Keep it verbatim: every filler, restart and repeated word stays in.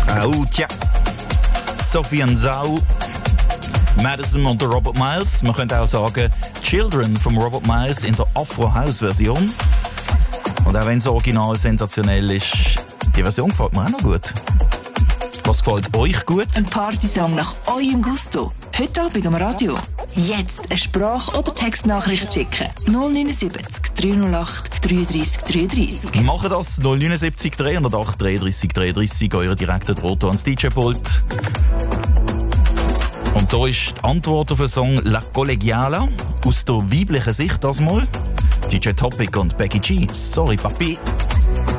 Oh, tja. Sophie und Zau, Madison und der Robert Miles. Man könnte auch sagen, Children von Robert Miles in der Afro-House-Version. Und auch wenn es original sensationell ist, die Version gefällt mir auch noch gut. Was gefällt euch gut? Ein Partysong nach eurem Gusto. Heute Abend am Radio. Jetzt eine Sprach- oder Textnachricht schicken. null neun sieben drei null acht drei drei drei drei. Machen das null neun sieben drei null acht drei drei drei drei, euer direkter Draht ans D J-Pult. Und da ist die Antwort auf den Song La Collegiala aus der weiblichen Sicht das mal. D J Topic und Becky G. Sorry, Papi.